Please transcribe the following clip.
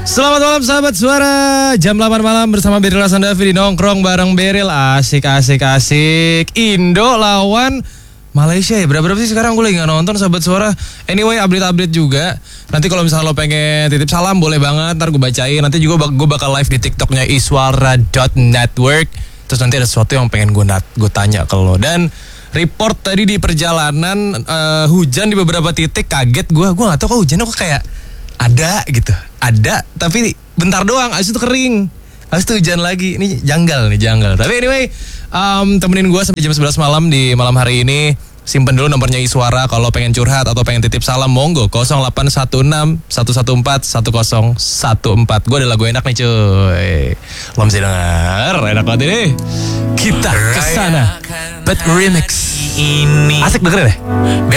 Selamat malam sahabat suara. Jam 8 malam bersama Beril Hasandafi di Nongkrong bareng Beril. Asik. Indo lawan Malaysia ya. Berapa sih sekarang, gue lagi gak nonton sahabat suara. Anyway, update juga. Nanti kalau misalnya lo pengen titip salam boleh banget, ntar gue bacain. Nanti juga gue bakal live di TikToknya iswara.network. Terus nanti ada sesuatu yang pengen gue tanya ke lo. Dan report tadi di perjalanan hujan di beberapa titik. Kaget gue gak tahu kok hujannya kok kayak ada gitu. Ada, tapi bentar doang, habis itu kering. Habis itu hujan lagi. Ini janggal. Tapi anyway, temenin gue sampai jam 11 malam di malam hari ini. Simpen dulu nomornya Iswara kalau pengen curhat atau pengen titip salam, monggo 0816 114 1014. Gue ada lagu enak nih cuy. Lo mesti denger, enak banget ini. Kita kesana, but remix. Asik dengerin deh.